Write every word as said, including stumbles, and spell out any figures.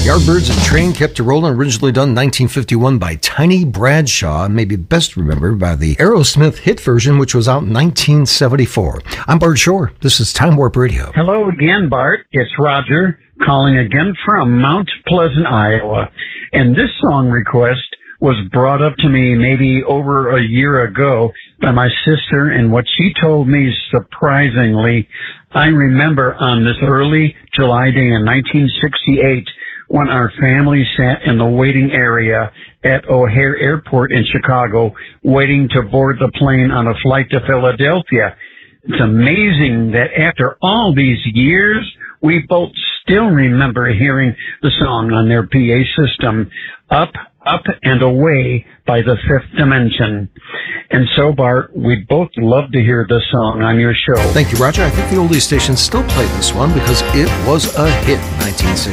Yardbirds and Train Kept You Rolling, originally done in nineteen fifty-one by Tiny Bradshaw, and maybe best remembered by the Aerosmith hit version, which was out in nineteen seventy-four. I'm Bart Shore. This is Time Warp Radio. Hello again, Bart. It's Roger calling again from Mount Pleasant, Iowa. And this song request was brought up to me maybe over a year ago by my sister, and what she told me, surprisingly, I remember on this early July day in nineteen sixty-eight, when our family sat in the waiting area at O'Hare Airport in Chicago, waiting to board the plane on a flight to Philadelphia. It's amazing that after all these years, we both still remember hearing the song on their P A system, Up, Up and Away by the Fifth Dimension. And so, Bart, we'd both love to hear this song on your show. Thank you, Roger. I think the oldie station still played this one because it was a hit in nineteen sixty.